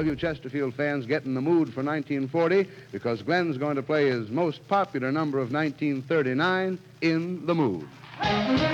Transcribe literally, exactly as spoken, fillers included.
you Chesterfield fans get in the mood for nineteen forty because Glenn's going to play his most popular number of nineteen thirty-nine, In the Mood.